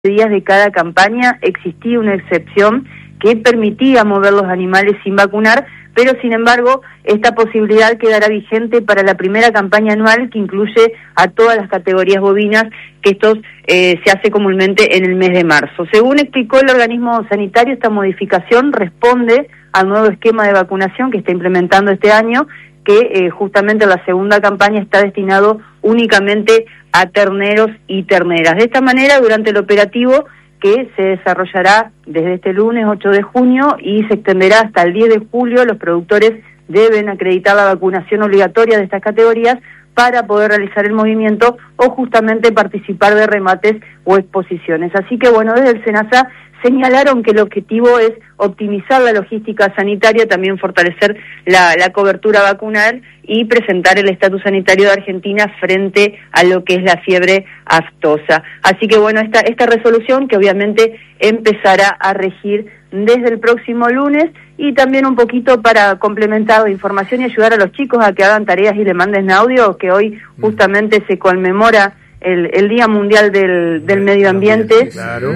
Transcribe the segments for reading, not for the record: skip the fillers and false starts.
días de cada campaña existía una excepción que permitía mover los animales sin vacunar, pero sin embargo esta posibilidad quedará vigente para la primera campaña anual, que incluye a todas las categorías bovinas, que esto se hace comúnmente en el mes de marzo. Según explicó el organismo sanitario, esta modificación responde al nuevo esquema de vacunación que está implementando este año, que justamente la segunda campaña está destinado únicamente a terneros y terneras. De esta manera, durante el operativo, que se desarrollará desde este lunes 8 de junio y se extenderá hasta el 10 de julio, los productores deben acreditar la vacunación obligatoria de estas categorías para poder realizar el movimiento o justamente participar de remates o exposiciones. Así que bueno, desde el SENASA señalaron que el objetivo es optimizar la logística sanitaria, también fortalecer la cobertura vacunal y presentar el estatus sanitario de Argentina frente a lo que es la fiebre aftosa. Así que bueno, esta resolución que obviamente empezará a regir desde el próximo lunes, y también un poquito para complementar la información y ayudar a los chicos a que hagan tareas y le manden audio, que hoy justamente se conmemora el Día Mundial del Medio Ambiente. Claro.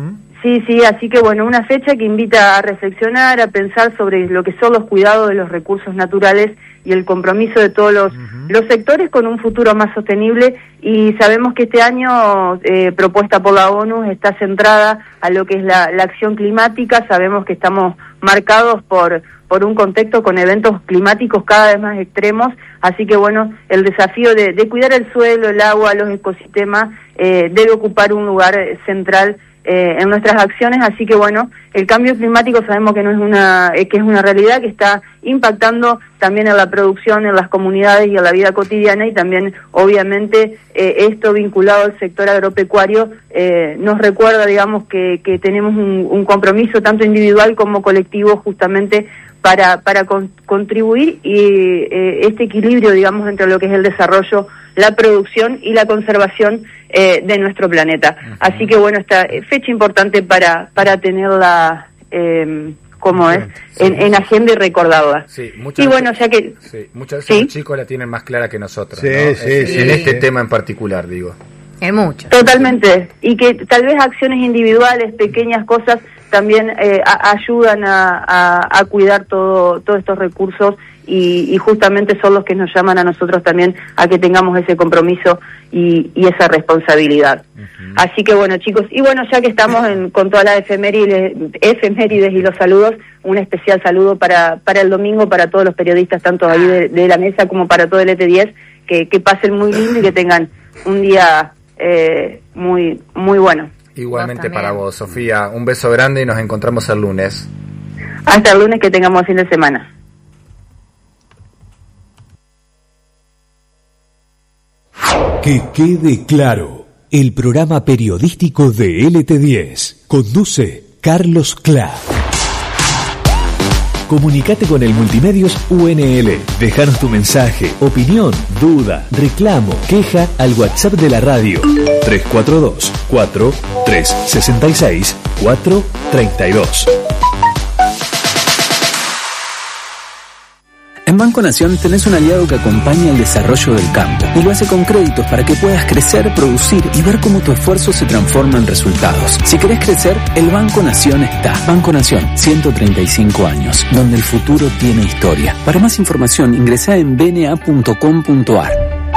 Sí, así que bueno, una fecha que invita a reflexionar, a pensar sobre lo que son los cuidados de los recursos naturales y el compromiso de todos los sectores con un futuro más sostenible. Y sabemos que este año, propuesta por la ONU, está centrada a lo que es la acción climática. Sabemos que estamos marcados por un contexto con eventos climáticos cada vez más extremos, así que bueno, el desafío de cuidar el suelo, el agua, los ecosistemas, debe ocupar un lugar central en nuestras acciones. Así que bueno, el cambio climático sabemos que que es una realidad que está impactando también en la producción, en las comunidades y en la vida cotidiana, y también obviamente esto vinculado al sector agropecuario nos recuerda, digamos, que tenemos un compromiso tanto individual como colectivo justamente para contribuir y este equilibrio, digamos, entre lo que es el desarrollo, la producción y la conservación de nuestro planeta. Así que bueno, esta fecha importante para tenerla en agenda y recordarla. Sí, y bueno, ya que muchas veces los chicos la tienen más clara que nosotros, ¿no? En este tema en particular, digo. En mucho. Totalmente, y que tal vez acciones individuales, pequeñas cosas, también ayudan a cuidar todos estos recursos, y justamente son los que nos llaman a nosotros también a que tengamos ese compromiso y esa responsabilidad. Así que bueno, chicos, y bueno, ya que estamos con todas las efemérides y los saludos, un especial saludo para el domingo, para todos los periodistas, tanto ahí de la mesa como para todo el ET10, que pasen muy lindo y que tengan un día muy muy bueno. Igualmente para vos, Sofía, un beso grande y nos encontramos el lunes. Hasta el lunes, que tengamos fin de semana. Que quede claro, el programa periodístico de LT10 conduce Carlos Cla. Comunicate con el Multimedios UNL. Déjanos tu mensaje, opinión, duda, reclamo, queja al WhatsApp de la radio 342-4366-432. En Banco Nación tenés un aliado que acompaña el desarrollo del campo y lo hace con créditos para que puedas crecer, producir y ver cómo tu esfuerzo se transforma en resultados. Si querés crecer, el Banco Nación está. Banco Nación, 135 años, donde el futuro tiene historia. Para más información, ingresá en bna.com.ar.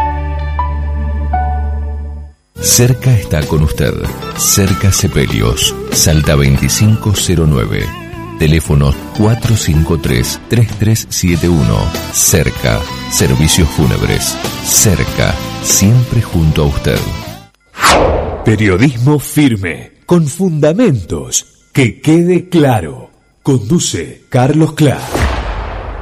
Cerca está con usted. Cerca Sepelios, Salta 2509. Teléfono 453-3371. Cerca, servicios fúnebres. Cerca, siempre junto a usted. Periodismo firme, con fundamentos. Que quede claro. Conduce Carlos Cla.